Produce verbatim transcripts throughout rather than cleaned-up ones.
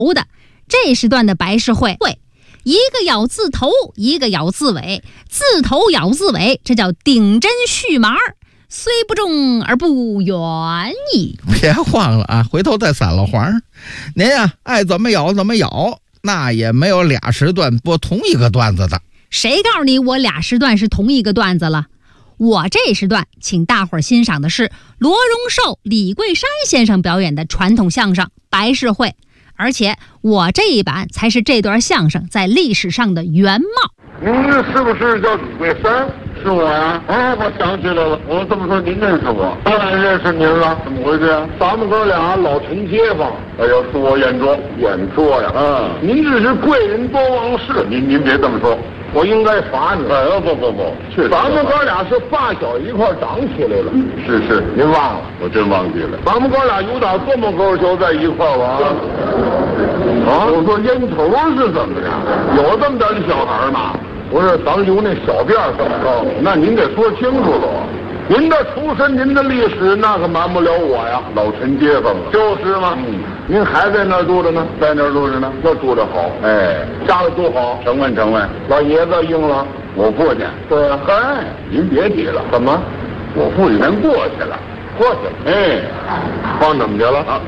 的。这时段的白事会，一个咬字头，一个咬字尾，字头咬字尾，这叫顶针续麻，虽不中而不远矣。 别慌了啊，回头再散了黄。您呀、啊，爱怎么咬怎么咬，那也没有俩时段播同一个段子的。 谁告诉你我俩时段是同一个段子了？我这时段请大伙儿欣赏的是罗荣寿、李桂山先生表演的传统相声《白事会》，而且我这一版才是这段相声在历史上的原貌。 您是不是叫李桂山？是我呀、啊。哎，我想起来了，我这么说您认识我？当然认识您了。怎么回事啊？咱们哥俩老陈街坊。哎呦，恕我眼拙，眼拙呀。嗯，您这是贵人多忘事。您您别这么说。我应该罚你。哎呦，不不不，确实，咱们哥俩是发小一块长起来了。是是，您忘了？我真忘记了。咱们哥俩有点这么高就在一块玩。啊，我说烟头是怎么着？有这么点的小孩吗？不是，咱留那小辫这么高，那您得说清楚了。您的出身，您的历史，那可瞒不了我呀。老陈街坊了，就是嘛。嗯，您还在那儿住着呢？在那儿住着呢，那住着好。哎，家里住好，成问成问。老爷子应了，我父亲。对呀、啊。嗨，您别提了。怎么？我父亲人过去了，过去了。哎，放怎么去了？啊，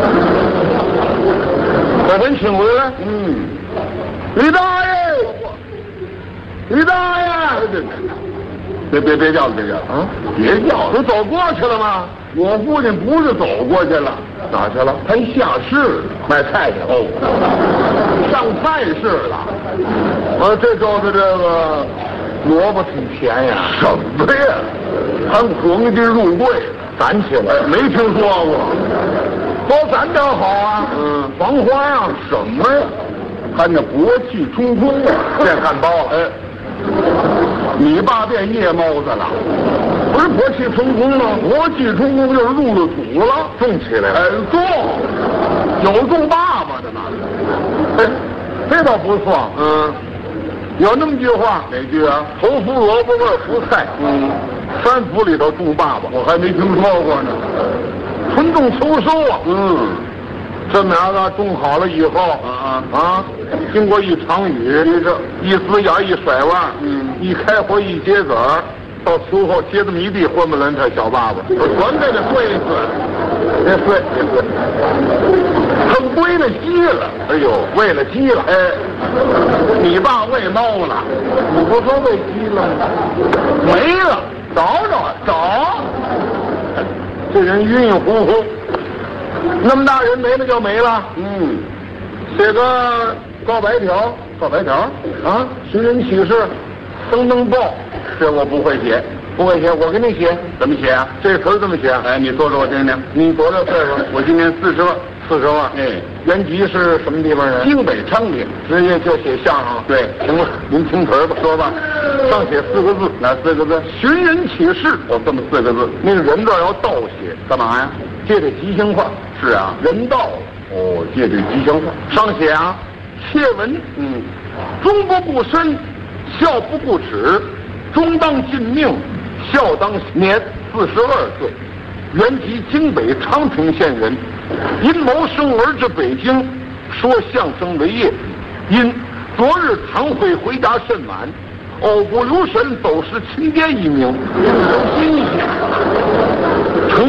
把人请回来。嗯，李大爷，李大爷，别别别叫了，别叫了啊！别叫了，不走过去了吗？我父亲不是走过去了，哪去了？他下市了，卖菜去了。哦，上菜市了。我这周的这个萝卜挺便宜啊。什么呀？还皇帝入柜，咱起来没听说过。说咱这好啊，嗯，黄花呀，什么呀？看着国气冲锋啊，变汉堡了。哎。你爸变夜猫子了，不是国气冲锋吗？国气冲锋就是入了土了，种起来了。哎，种，有种爸爸的呢。哎，这倒不错。嗯，有那么句话，哪句啊？头伏萝卜，二伏菜。嗯，三伏里头种爸爸，我还没听说过呢。春种秋收啊。嗯。这苗子种好了以后，啊啊，经过一场雨，这一丝芽一甩弯，嗯，一开花一结籽儿，到秋后结这么一地混不伦特小爸爸，全给它碎死，别碎别碎，他喂了鸡了，哎呦，喂了鸡了，哎，你爸喂猫了，你不说喂鸡了吗？没了，找找找，这人晕晕乎乎。那么大人没了就没了。嗯，写个告白条，告白条啊，寻人启事，登登报，这我不会写，不会写，我给你写。怎么写啊？这词这么写。哎，你说说我听听。你多少岁数？我今年四十万。四十万。哎，原籍是什么地方人？京北昌平。职业就写相声。对，行了，您听词儿吧，说吧。上写四个字，哪四个字？寻人启事。哦，这么四个字。那个人字要倒写，干嘛呀？借这吉祥话。是啊，人道哦，借这吉祥话。上写啊，切文，嗯，忠不顾身，孝不顾耻，忠当尽命，孝当年四十二岁，原籍京北昌平县人，因谋生而至北京，说相声为业，因昨日堂会回家甚晚，偶不留神走失亲爹一名，心意。